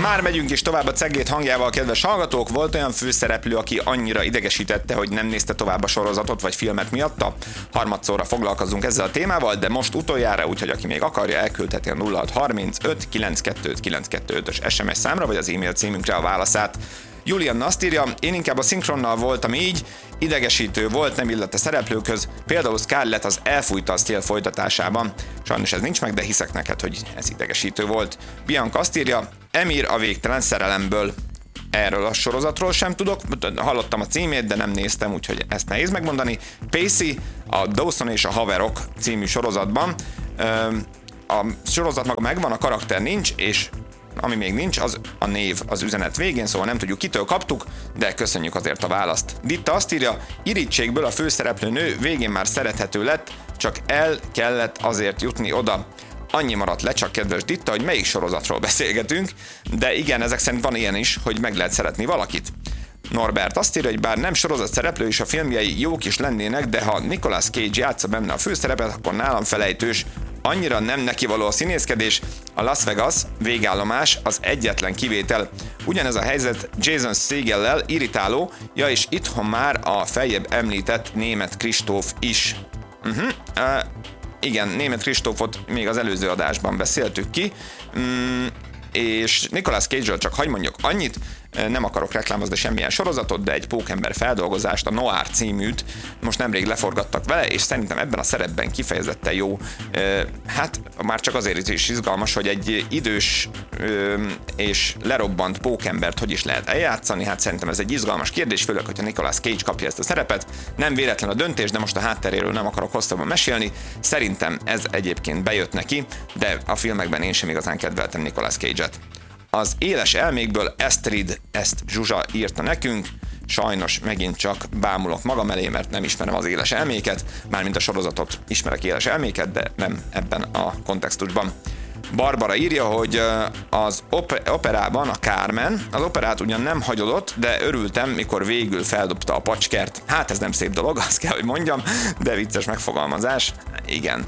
Már megyünk is tovább a Ceglét hangjával, kedves hallgatók. Volt olyan főszereplő, aki annyira idegesítette, hogy nem nézte tovább a sorozatot vagy filmet miatta? Harmadszorra foglalkozunk ezzel a témával, de most utoljára, úgyhogy aki még akarja, elküldheti a 0635 925 925-ös SMS számra, vagy az e-mail címünkre a válaszát. Julian azt írja, én inkább a szinkronnal voltam így, idegesítő volt, nem illett a szereplőkhöz, például Scarlett az Elfújta a szél folytatásában. Sajnos ez nincs meg, de hiszek neked, hogy ez idegesítő volt. Bianca azt írja, Emir a végtelen szerelemből. Erről a sorozatról sem tudok, hallottam a címét, de nem néztem, úgyhogy ezt nehéz megmondani. Pacey a Dawson és a Haverok című sorozatban. A sorozat maga megvan, a karakter nincs, és ami még nincs, az a név az üzenet végén, szóval nem tudjuk, kitől kaptuk, de köszönjük azért a választ. Ditta azt írja, irítségből a főszereplő nő végén már szerethető lett, csak el kellett azért jutni oda. Annyi maradt le csak, kedves Ditta, hogy melyik sorozatról beszélgetünk, de igen, ezek szerint van ilyen is, hogy meg lehet szeretni valakit. Norbert azt írja, hogy bár nem sorozat szereplő és a filmjei jók is lennének, de ha Nicolas Cage játsza benne a főszerepet, akkor nálam felejtős. Annyira nem nekivaló a színészkedés, a Las Vegas végállomás az egyetlen kivétel. Ugyanez a helyzet Jason Segel-lel, irritáló, ja és itthon már a feljebb említett Németh Kristóf is. Igen, Németh Kristófot még az előző adásban beszéltük ki, és Nicolas Cage-ről csak hagy mondjuk annyit, nem akarok reklámozni semmilyen sorozatot, de egy pókember feldolgozást, a Noir címűt most nemrég leforgattak vele, és szerintem ebben a szerepben kifejezetten jó. Hát már csak azért is izgalmas, hogy egy idős és lerobbant pókembert hogy is lehet eljátszani, hát szerintem ez egy izgalmas kérdés, főleg, hogyha Nicolas Cage kapja ezt a szerepet. Nem véletlen a döntés, de most a hátteréről nem akarok hosszabban mesélni. Szerintem ez egyébként bejött neki, de a filmekben én sem igazán kedveltem Nicolas Cage-et. Az éles elmékből Estrid ezt Zsuzsa írta nekünk, sajnos megint csak bámulok magam elé, mert nem ismerem az éles elméket, mármint a sorozatot ismerek éles elméket, de nem ebben a kontextusban. Barbara írja, hogy az operában a Carmen, az operát ugyan nem hagyodott, de örültem, mikor végül feldobta a pacskert. Hát ez nem szép dolog, azt kell, hogy mondjam, de vicces megfogalmazás. Igen.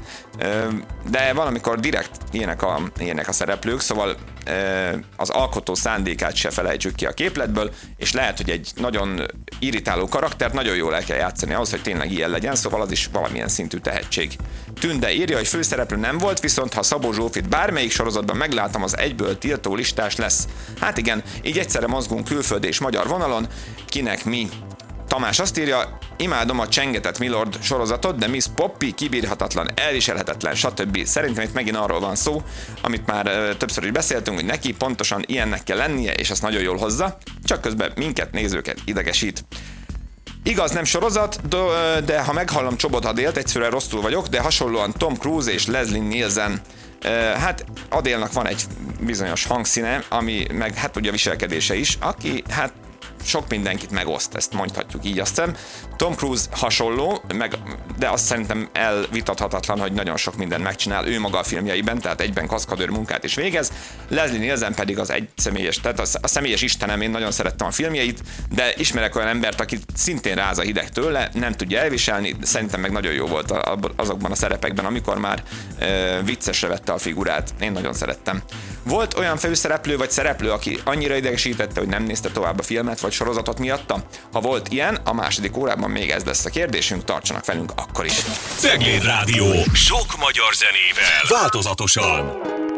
De valamikor direkt ilyenek a szereplők, szóval az alkotó szándékát se felejtsük ki a képletből, és lehet, hogy egy nagyon irritáló karaktert nagyon jól el kell játszani ahhoz, hogy tényleg ilyen legyen, szóval az is valamilyen szintű tehetség. Tünde írja, hogy főszereplő nem volt, viszont ha Szabó Zsófit bármelyik sorozatban meglátom, az egyből tiltó listás lesz. Hát igen, így egyszerre mozgunk külföldi és magyar vonalon, kinek mi. Tamás azt írja, imádom a Csengetett Milord sorozatot, de Miss Poppy kibírhatatlan, elviselhetetlen, stb. Szerintem itt megint arról van szó, amit már többször is beszéltünk, hogy neki pontosan ilyennek kell lennie, és azt nagyon jól hozza, csak közben minket, nézőket idegesít. Igaz, nem sorozat, de ha meghallom Csobot Adélt, egyszerűen rosszul vagyok, de hasonlóan Tom Cruise és Leslie Nielsen. Hát Adélnak van egy bizonyos hangszíne, ami meg hát ugye a viselkedése is, aki hát sok mindenkit megoszt, ezt mondhatjuk így, azt hiszem. Tom Cruise hasonló, de azt szerintem elvitathatatlan, hogy nagyon sok mindent megcsinál ő maga a filmjeiben, tehát egyben kaszkadőr munkát is végez. Leslie Nielsen pedig az egy személyes, tehát a személyes istenem, én nagyon szerettem a filmjeit, de ismerek olyan embert, aki szintén ráz a hideg tőle, nem tudja elviselni, szerintem meg nagyon jó volt azokban a szerepekben, amikor már viccesre vette a figurát. Én nagyon szerettem. Volt olyan főszereplő vagy szereplő, aki annyira idegesítette, hogy nem nézte tovább a filmet vagy sorozatot miatta? Ha volt ilyen, a második órában még ez lesz a kérdésünk, tartsanak velünk akkor is. Cegléd Rádió, sok magyar zenével, változatosan.